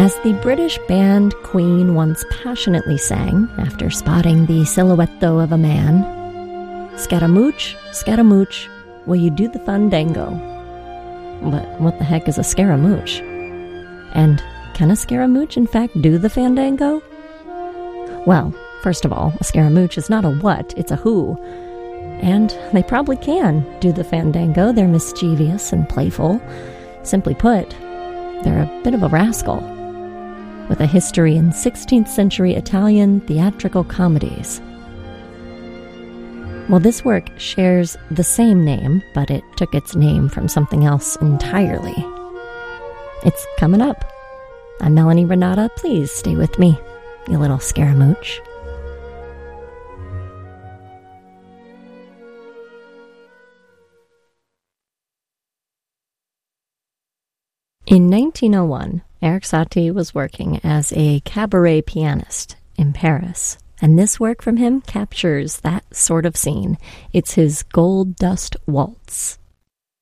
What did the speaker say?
As the British band Queen once passionately sang after spotting the silhouetto of a man, "Scaramouche, Scaramouche, will you do the fandango?" But what the heck is a Scaramouche? And can a Scaramouche in fact do the fandango? Well, first of all, a Scaramouche is not a what, it's a who. And they probably can do the fandango. They're mischievous and playful. Simply put, they're a bit of a rascal, with a history in 16th century Italian theatrical comedies. Well, this work shares the same name, but it took its name from something else entirely. It's coming up. I'm Melanie Renata. Please stay with me, you little Scaramouche. In 1901, Erik Satie was working as a cabaret pianist in Paris, and this work from him captures that sort of scene. It's his Gold Dust Waltz.